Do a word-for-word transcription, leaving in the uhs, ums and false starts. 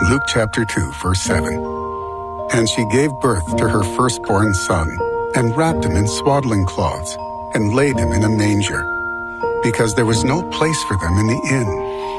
Luke chapter two, verse seven. And she gave birth to her firstborn son, and wrapped him in swaddling cloths, and laid him in a manger, because there was no place for them in the inn.